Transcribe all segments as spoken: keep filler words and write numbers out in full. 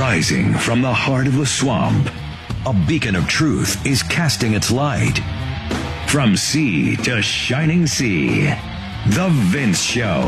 Rising from the heart of the swamp, a beacon of truth is casting its light. From sea to shining sea, The Vince Show.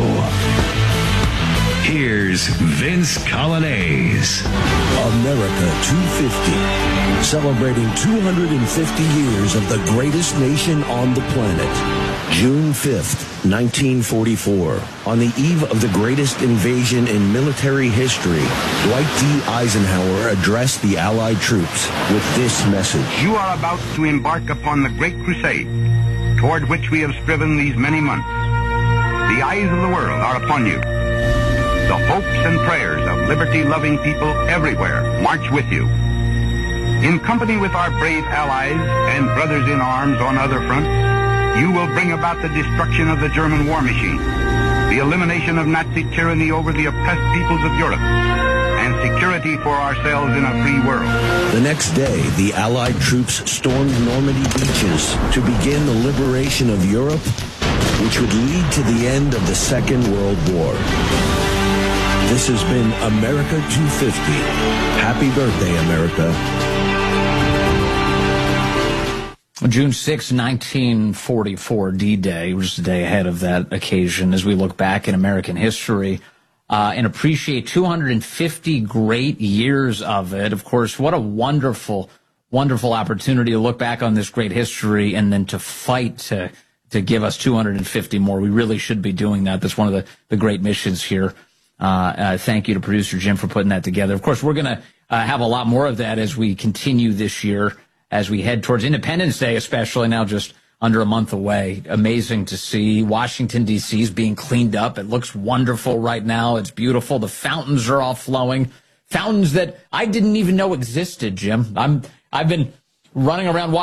Here's Vince Coglianese. America two fifty, celebrating two hundred fifty years of the greatest nation on the planet. June fifth, nineteen forty-four. On the eve of the greatest invasion in military history, Dwight D. Eisenhower addressed the Allied troops with this message. You are about to embark upon the great crusade toward which we have striven these many months. The eyes of the world are upon you. The hopes and prayers of liberty-loving people everywhere march with you. In company with our brave allies and brothers in arms on other fronts, you will bring about the destruction of the German war machine, the elimination of Nazi tyranny over the oppressed peoples of Europe, and security for ourselves in a free world. The next day, the Allied troops stormed Normandy beaches to begin the liberation of Europe, which would lead to the end of the Second World War. This has been America two fifty. Happy birthday, America. June sixth, nineteen forty-four, D-Day, just a day ahead of that occasion as we look back in American history uh, and appreciate two hundred fifty great years of it. Of course, what a wonderful, wonderful opportunity to look back on this great history and then to fight to to give us two hundred fifty more. We really should be doing that. That's one of the, the great missions here. Uh, uh, thank you to producer Jim for putting that together. Of course, we're going to uh, have a lot more of that as we continue this year, as we head towards Independence Day, especially now just under a month away. Amazing to see. Washington, D C is being cleaned up. It looks wonderful right now. It's beautiful. The fountains are all flowing. Fountains that I didn't even know existed, Jim. I'm, I've been running around